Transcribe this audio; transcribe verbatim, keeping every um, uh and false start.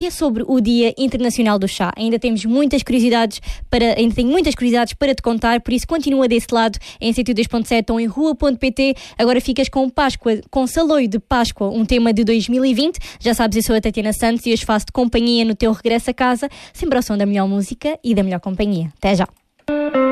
É sobre o Dia Internacional do Chá. Ainda temos muitas curiosidades para, ainda tenho muitas curiosidades para te contar, por isso continua desse lado em cento e dois ponto sete ou em rua ponto pt. Agora ficas com Páscoa, com Saloio de Páscoa, um tema de dois mil e vinte. Já sabes, eu sou a Tatiana Santos e hoje faço-te companhia no teu regresso a casa, sempre ao som da melhor música e da melhor companhia. Até já!